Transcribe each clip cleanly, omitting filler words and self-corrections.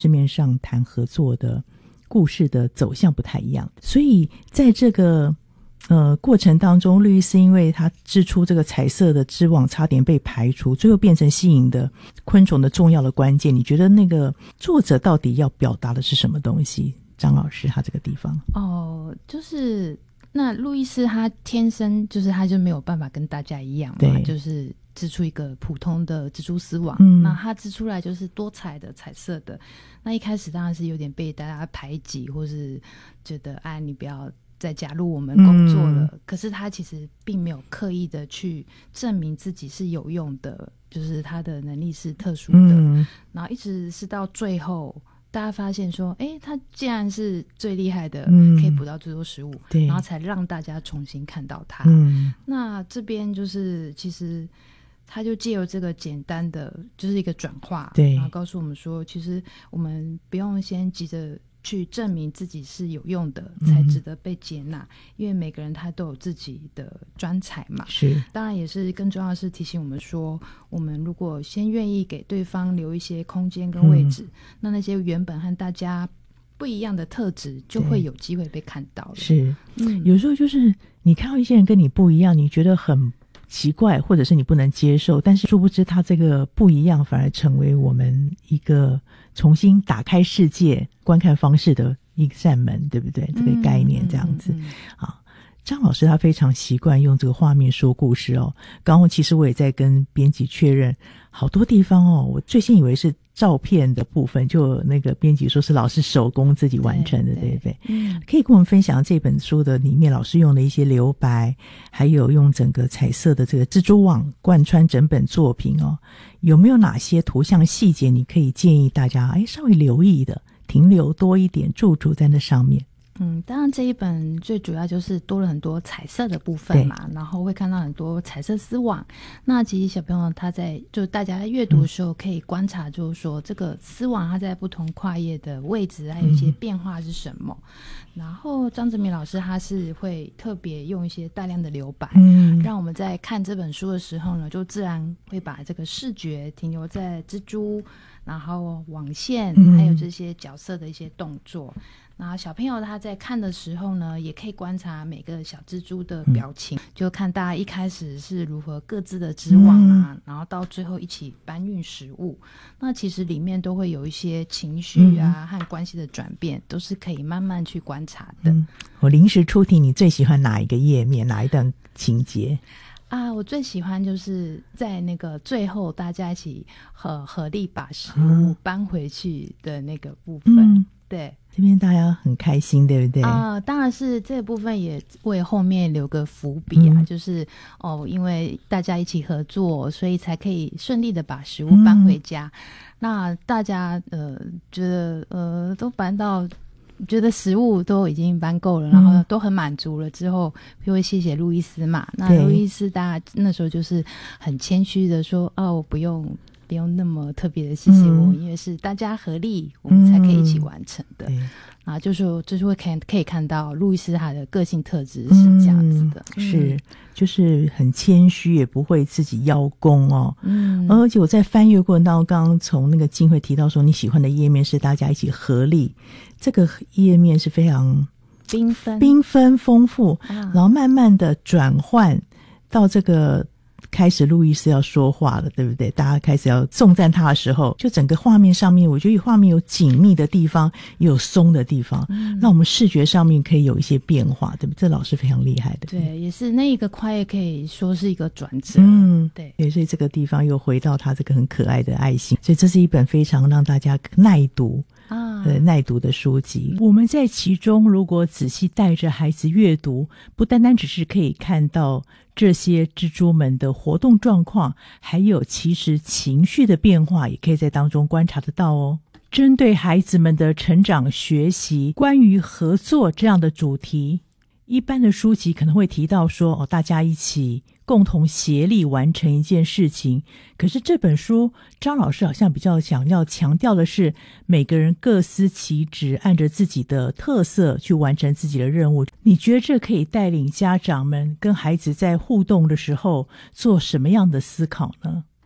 市面上谈合作的故事的走向不太一样，所以在这个过程当中，路易斯因为他织出这个彩色的织网差点被排除，最后变成吸引的昆虫的重要的关键。你觉得那个作者到底要表达的是什么东西？张老师他这个地方就是那路易斯他天生就是他就没有办法跟大家一样嘛，就是织出一个普通的蜘蛛丝网，那他织出来就是多彩的彩色的。那一开始当然是有点被大家排挤，或是觉得你不要再加入我们工作了，可是他其实并没有刻意的去证明自己是有用的，就是他的能力是特殊的，然后一直是到最后大家发现说他既然是最厉害的，可以捕到最多食物，然后才让大家重新看到他。那这边就是其实他就借由这个简单的就是一个转化，然后告诉我们说其实我们不用先急着去证明自己是有用的才值得被接纳，因为每个人他都有自己的专才嘛。是，当然也是更重要的是提醒我们说，我们如果先愿意给对方留一些空间跟位置，那些原本和大家不一样的特质就会有机会被看到了。是， 有时候就是你看到一些人跟你不一样，你觉得很奇怪，或者是你不能接受，但是殊不知他这个不一样反而成为我们一个重新打开世界观看方式的一扇门，对不对？这个概念这样子。张老师他非常习惯用这个画面说故事刚刚其实我也在跟编辑确认，好多地方我最先以为是照片的部分，就那个编辑说是老师手工自己完成的， 对不对？可以跟我们分享这本书的里面老师用的一些留白，还有用整个彩色的这个蜘蛛网贯穿整本作品有没有哪些图像细节你可以建议大家稍微留意的，停留多一点驻足在那上面？ 当然这一本最主要就是多了很多彩色的部分嘛，然后会看到很多彩色丝网。那其实小朋友他在就大家在阅读的时候可以观察，就是说这个丝网它在不同跨页的位置还有一些变化是什么。然后张哲明老师他是会特别用一些大量的留白，让我们在看这本书的时候呢，就自然会把这个视觉停留在蜘蛛，然后网线，还有这些角色的一些动作。然后小朋友他在看的时候呢，也可以观察每个小蜘蛛的表情，就看大家一开始是如何各自的织网然后到最后一起搬运食物。那其实里面都会有一些情绪和关系的转变，都是可以慢慢去观察的。 我临时出题，你最喜欢哪一个页面，哪一段情节？ 我最喜欢就是在那个最后大家一起合力把食物搬回去的那个部分。对， 这边大家很开心，对不对？ 当然是这部分也为后面留个伏笔就是因为大家一起合作，所以才可以顺利的把食物搬回家。那大家觉得都搬到觉得食物都已经搬够了，然后都很满足了之后，就会谢谢路易斯嘛。那路易斯大家那时候就是很谦虚的说我不用那么特别的谢谢我，因为是大家合力我们才可以一起完成的。就是会可以看到路易斯他的个性特质是这样子的。 是就是很谦虚，也不会自己邀功而且我在翻阅过程当中，刚刚从那个金慧提到说你喜欢的页面是大家一起合力，这个页面是非常缤纷丰富然后慢慢的转换到这个开始路易斯要说话了，对不对？大家开始要颂赞他的时候，就整个画面上面，我觉得画面有紧密的地方，也有松的地方，那我们视觉上面可以有一些变化，对不对？这老师非常厉害的。 对，也是那一个跨页可以说是一个转折。对， 所以这个地方又回到他这个很可爱的爱心，所以这是一本非常让大家耐读耐读的书籍。我们在其中如果仔细带着孩子阅读，不单单只是可以看到这些蜘蛛们的活动状况，还有其实情绪的变化也可以在当中观察得到针对孩子们的成长学习，关于合作这样的主题，一般的书籍可能会提到说大家一起共同协力完成一件事情，可是这本书张老师好像比较想要强调的是每个人各司其职，按着自己的特色去完成自己的任务。你觉得这可以带领家长们跟孩子在互动的时候做什么样的思考呢？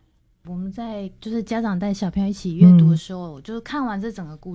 我们在就是家长带小朋友一起阅读的时候，就是看完这整个故